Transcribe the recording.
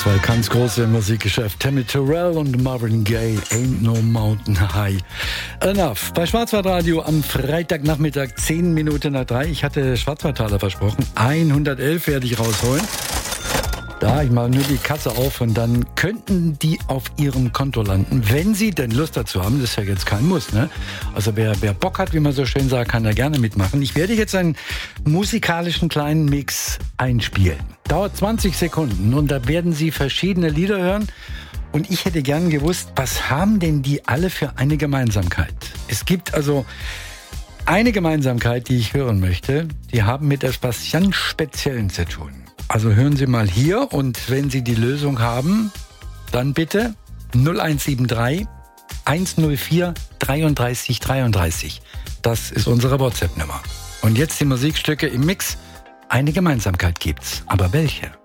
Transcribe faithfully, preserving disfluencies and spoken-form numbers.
Zwei ganz große Musikgeschäfte, Tammy Terrell und Marvin Gaye, Ain't No Mountain High Enough. Bei Schwarzwaldradio am Freitagnachmittag, zehn Minuten nach drei. Ich hatte Schwarzwaldtaler versprochen. hundertelf werde ich rausholen. Da, ich mache nur die Katze auf und dann könnten die auf Ihrem Konto landen, wenn Sie denn Lust dazu haben. Das ist ja jetzt kein Muss, ne? Also wer, wer Bock hat, wie man so schön sagt, kann da gerne mitmachen. Ich werde jetzt einen musikalischen kleinen Mix einspielen. Dauert zwanzig Sekunden und da werden Sie verschiedene Lieder hören. Und ich hätte gern gewusst, was haben denn die alle für eine Gemeinsamkeit? Es gibt also eine Gemeinsamkeit, die ich hören möchte. Die haben mit etwas ganz Speziellen zu tun. Also hören Sie mal hier und wenn Sie die Lösung haben, dann bitte null eins sieben drei, eins null vier, dreiunddreißig dreiunddreißig. Das ist unsere WhatsApp-Nummer. Und jetzt die Musikstücke im Mix. Eine Gemeinsamkeit gibt's, aber welche?